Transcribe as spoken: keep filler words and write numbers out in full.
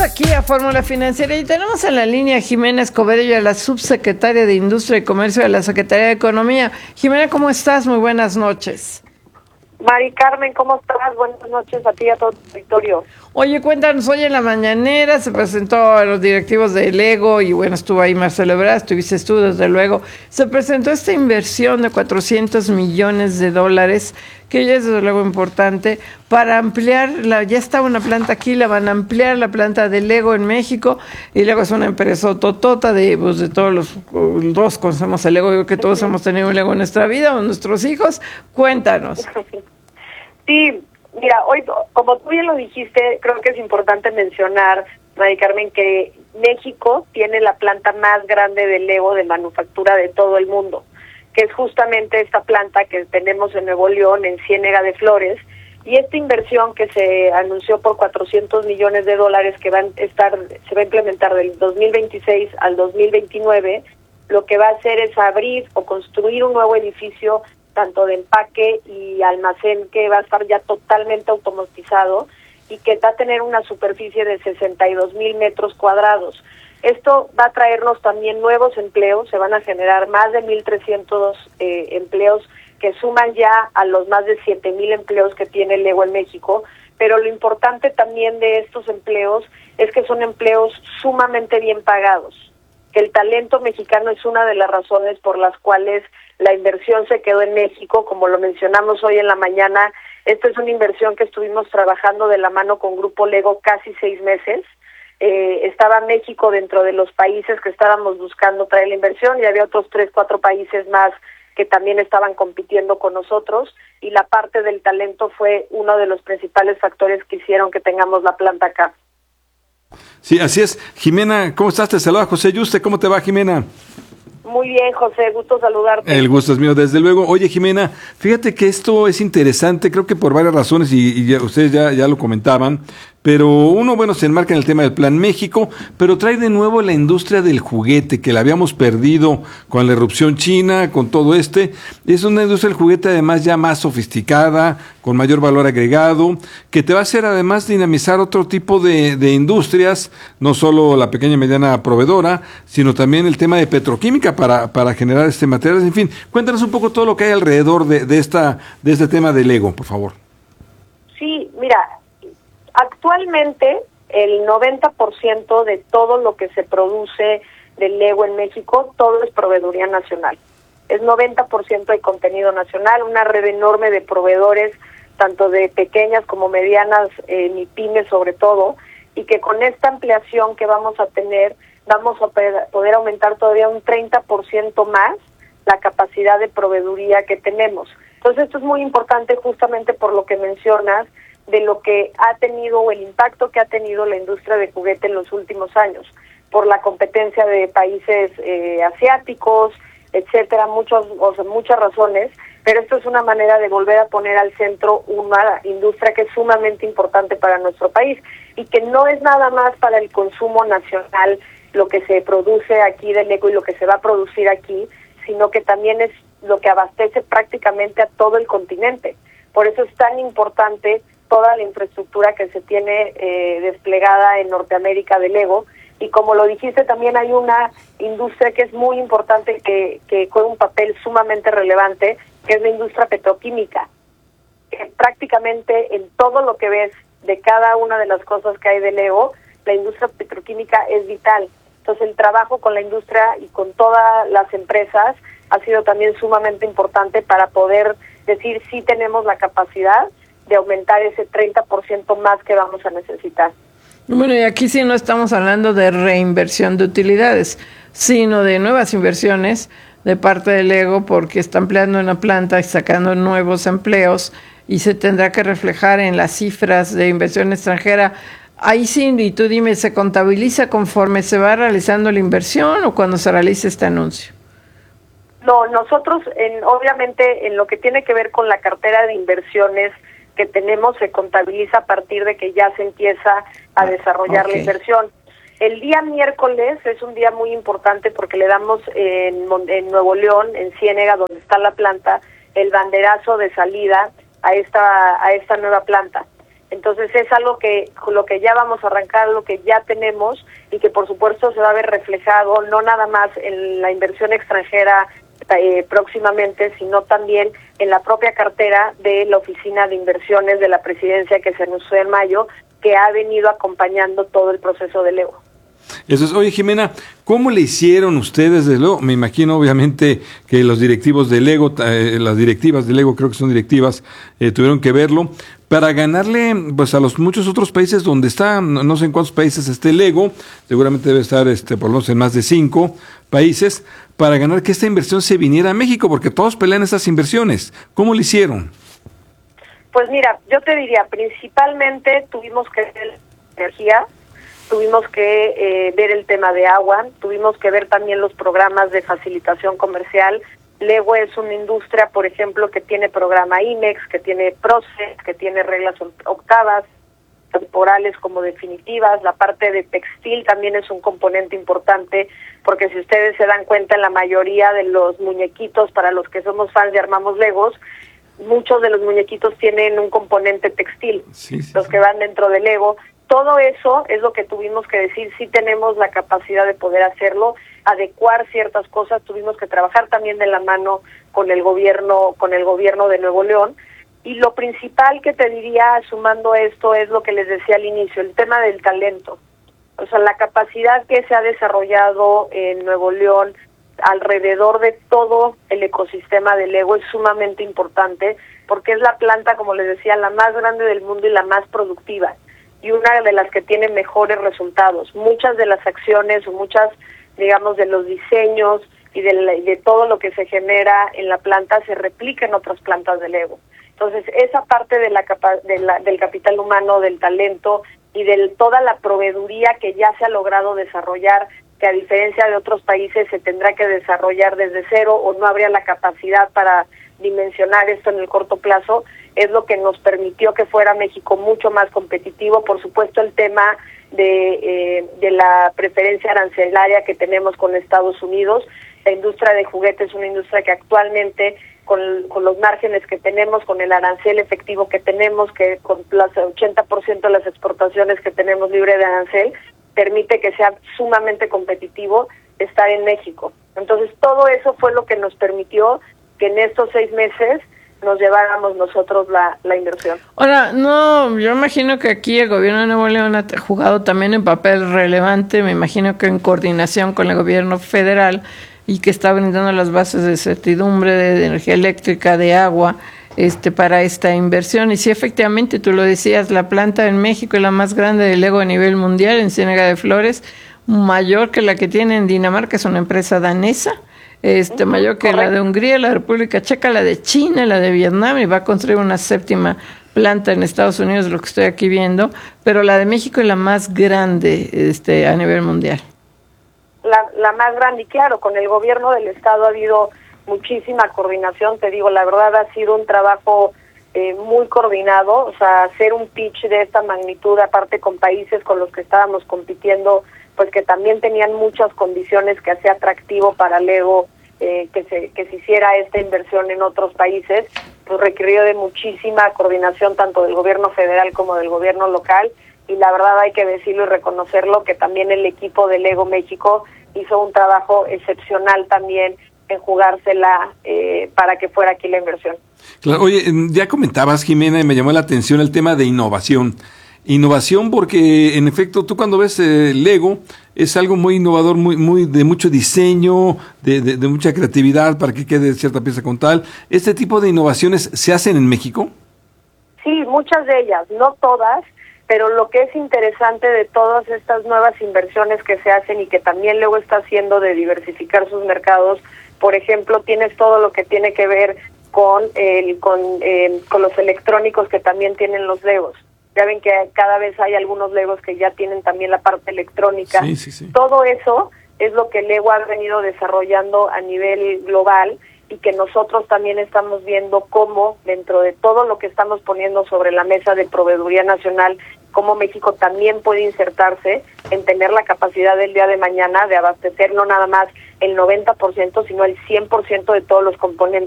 Aquí a Fórmula Financiera y tenemos en la línea a Jimena Escobedo, a la subsecretaria de Industria y Comercio de la Secretaría de Economía. Jimena, ¿cómo estás? Muy buenas noches. Mari Carmen, ¿cómo estás? Buenas noches a ti y a todo tu auditorio. Oye, cuéntanos, hoy en la mañanera se presentó a los directivos de Lego y bueno, estuvo ahí Marcelo Ebrard, estuviste tú desde luego. Se presentó esta inversión de cuatrocientos millones de dólares, que ya es desde luego importante, para ampliar, la, ya estaba una planta aquí, la van a ampliar, la planta de Lego en México, y Lego es una empresa totota de, pues, de todos los, todos conocemos el Lego, yo creo que todos hemos tenido un Lego en nuestra vida, o nuestros hijos. Cuéntanos. Sí, mira, hoy, como tú bien lo dijiste, creo que es importante mencionar, Mari Carmen, que México tiene la planta más grande de Lego de manufactura de todo el mundo, que es justamente esta planta que tenemos en Nuevo León, en Ciénega de Flores, y esta inversión que se anunció por cuatrocientos millones de dólares que van a estar, se va a implementar del dos mil veintiséis al dos mil veintinueve, lo que va a hacer es abrir o construir un nuevo edificio tanto de empaque y almacén que va a estar ya totalmente automatizado y que va a tener una superficie de sesenta y dos mil metros cuadrados. Esto va a traernos también nuevos empleos, se van a generar más de mil trescientos eh, empleos que suman ya a los más de siete mil empleos que tiene Lego en México, pero lo importante también de estos empleos es que son empleos sumamente bien pagados, que el talento mexicano es una de las razones por las cuales la inversión se quedó en México, como lo mencionamos hoy en la mañana. Esta es una inversión que estuvimos trabajando de la mano con Grupo Lego casi seis meses. Eh, estaba México dentro de los países que estábamos buscando traer la inversión y había otros tres, cuatro países más que también estaban compitiendo con nosotros, y la parte del talento fue uno de los principales factores que hicieron que tengamos la planta acá. Sí, así es. Jimena, ¿cómo estás? Te saluda José Yuste. ¿Cómo te va, Jimena? Muy bien, José, gusto saludarte. El gusto es mío, desde luego. Oye, Jimena, fíjate que esto es interesante, creo que por varias razones, y, y ya, ustedes ya, ya lo comentaban, pero uno, bueno, se enmarca en el tema del Plan México, pero trae de nuevo la industria del juguete, que la habíamos perdido con la irrupción china, con todo este. Es una industria del juguete además ya más sofisticada, con mayor valor agregado, que te va a hacer además dinamizar otro tipo de, de industrias, no solo la pequeña y mediana proveedora, sino también el tema de petroquímica para, para generar este material. En fin, cuéntanos un poco todo lo que hay alrededor de, de, esta, de este tema de Lego, por favor. Sí, mira, actualmente el noventa por ciento de todo lo que se produce de Lego en México, todo es proveeduría nacional. Es noventa por ciento de contenido nacional, una red enorme de proveedores, tanto de pequeñas como medianas, eh, ni pymes sobre todo, y que con esta ampliación que vamos a tener, vamos a poder aumentar todavía un treinta por ciento más la capacidad de proveeduría que tenemos. Entonces esto es muy importante justamente por lo que mencionas, de lo que ha tenido o el impacto que ha tenido la industria de juguete en los últimos años, por la competencia de países eh, asiáticos, etcétera, muchos, o sea, muchas razones, pero esto es una manera de volver a poner al centro una industria que es sumamente importante para nuestro país y que no es nada más para el consumo nacional lo que se produce aquí de Lego y lo que se va a producir aquí, sino que también es lo que abastece prácticamente a todo el continente. Por eso es tan importante toda la infraestructura que se tiene eh, desplegada en Norteamérica de Lego, y como lo dijiste, también hay una industria que es muy importante, que, que juega un papel sumamente relevante, que es la industria petroquímica, que prácticamente en todo lo que ves de cada una de las cosas que hay de Lego, la industria petroquímica es vital. Entonces el trabajo con la industria y con todas las empresas ha sido también sumamente importante para poder decir si tenemos la capacidad de aumentar ese treinta por ciento más que vamos a necesitar. Bueno, y aquí sí no estamos hablando de reinversión de utilidades, sino de nuevas inversiones de parte del Lego, porque está ampliando una planta y sacando nuevos empleos, y se tendrá que reflejar en las cifras de inversión extranjera. Ahí sí, y tú dime, ¿se contabiliza conforme se va realizando la inversión o cuando se realice este anuncio? No, nosotros, en, obviamente, en lo que tiene que ver con la cartera de inversiones que tenemos, se contabiliza a partir de que ya se empieza a desarrollar okay. la inversión. El día miércoles es un día muy importante porque le damos en, en Nuevo León, en Ciénega, donde está la planta, el banderazo de salida a esta a esta nueva planta. Entonces es algo que lo que ya vamos a arrancar, lo que ya tenemos y que por supuesto se va a ver reflejado no nada más en la inversión extranjera eh, próximamente, sino también en la propia cartera de la Oficina de Inversiones de la Presidencia que se anunció en mayo, que ha venido acompañando todo el proceso de Lego. Eso es. Oye, Jimena, ¿cómo le hicieron ustedes? Desde luego, me imagino obviamente que los directivos de Lego, eh, las directivas de Lego, creo que son directivas, eh, tuvieron que verlo, para ganarle pues a los muchos otros países donde está, no, no sé en cuántos países esté Lego, seguramente debe estar este por lo menos en más de cinco países, para ganar que esta inversión se viniera a México, porque todos pelean esas inversiones. ¿Cómo le hicieron? Pues mira, yo te diría, principalmente tuvimos que ver energía, tuvimos que eh, ver el tema de agua, tuvimos que ver también los programas de facilitación comercial. Lego es una industria, por ejemplo, que tiene programa IMEX, que tiene PROCES, que tiene reglas octavas, temporales como definitivas. La parte de textil también es un componente importante, porque si ustedes se dan cuenta, en la mayoría de los muñequitos, para los que somos fans de Armamos Legos, muchos de los muñequitos tienen un componente textil, sí, sí, los que van dentro de Lego. Todo eso es lo que tuvimos que decir, sí tenemos la capacidad de poder hacerlo, adecuar ciertas cosas, tuvimos que trabajar también de la mano con el gobierno, con el gobierno de Nuevo León. Y lo principal que te diría, sumando esto, es lo que les decía al inicio, el tema del talento. O sea, la capacidad que se ha desarrollado en Nuevo León alrededor de todo el ecosistema de Lego es sumamente importante, porque es la planta, como les decía, la más grande del mundo y la más productiva, y una de las que tiene mejores resultados. Muchas de las acciones o muchas, digamos, de los diseños y de, la, de todo lo que se genera en la planta se replica en otras plantas de Lego. Entonces, esa parte de la, capa, de la del capital humano, del talento y de toda la proveeduría que ya se ha logrado desarrollar, que a diferencia de otros países se tendrá que desarrollar desde cero o no habría la capacidad para dimensionar esto en el corto plazo, es lo que nos permitió que fuera México mucho más competitivo. Por supuesto, el tema de, eh, de la preferencia arancelaria que tenemos con Estados Unidos. La industria de juguetes es una industria que actualmente, con, con los márgenes que tenemos, con el arancel efectivo que tenemos, que con las ochenta por ciento de las exportaciones que tenemos libre de arancel, permite que sea sumamente competitivo estar en México. Entonces, todo eso fue lo que nos permitió que en estos seis meses nos lleváramos nosotros la, la inversión. Ahora, no, yo imagino que aquí el gobierno de Nuevo León ha jugado también un papel relevante, me imagino que en coordinación con el gobierno federal, y que está brindando las bases de certidumbre de, de energía eléctrica, de agua, este para esta inversión. Y sí, efectivamente, tú lo decías, la planta en México es la más grande de Lego a nivel mundial, en Ciénega de Flores, mayor que la que tiene en Dinamarca, es una empresa danesa, este mayor que la de Hungría, la República Checa, la de China, la de Vietnam, y va a construir una séptima planta en Estados Unidos, lo que estoy aquí viendo, pero la de México es la más grande este a nivel mundial. La, la más grande, y claro, con el gobierno del estado ha habido muchísima coordinación, te digo, la verdad ha sido un trabajo eh, muy coordinado, o sea, hacer un pitch de esta magnitud, aparte con países con los que estábamos compitiendo, pues que también tenían muchas condiciones que hacía atractivo para Lego eh, que se que se hiciera esta inversión en otros países, pues requirió de muchísima coordinación tanto del gobierno federal como del gobierno local, y la verdad hay que decirlo y reconocerlo que también el equipo de Lego México hizo un trabajo excepcional también en jugársela eh, para que fuera aquí la inversión. Claro, oye, ya comentabas, Jimena, y me llamó la atención el tema de innovación. Innovación porque, en efecto, tú cuando ves eh, Lego, es algo muy innovador, muy muy de mucho diseño, de, de, de mucha creatividad para que quede cierta pieza con tal. ¿Este tipo de innovaciones se hacen en México? Sí, muchas de ellas, no todas, pero lo que es interesante de todas estas nuevas inversiones que se hacen y que también Lego está haciendo de diversificar sus mercados, por ejemplo, tienes todo lo que tiene que ver con el con, eh, con los electrónicos que también tienen los Legos. Ya ven que cada vez hay algunos Legos que ya tienen también la parte electrónica. Sí, sí, sí. Todo eso es lo que Lego ha venido desarrollando a nivel global y que nosotros también estamos viendo cómo, dentro de todo lo que estamos poniendo sobre la mesa de proveeduría nacional, cómo México también puede insertarse en tener la capacidad del día de mañana de abastecer no nada más el noventa por ciento, sino el cien por ciento de todos los componentes